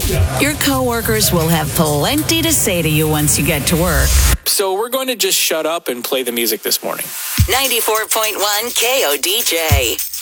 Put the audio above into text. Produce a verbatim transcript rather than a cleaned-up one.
Your coworkers will have plenty to say to you once you get to work. So we're going to just shut up and play the music this morning. ninety-four point one K O D J.